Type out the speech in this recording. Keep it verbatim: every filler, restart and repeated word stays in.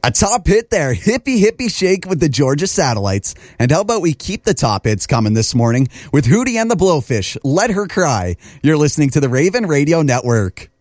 A top hit there, Hippie Hippie Shake with the Georgia Satellites. And how about we keep the top hits coming this morning with Hootie and the Blowfish, Let Her Cry. You're listening to the Raven Radio Network.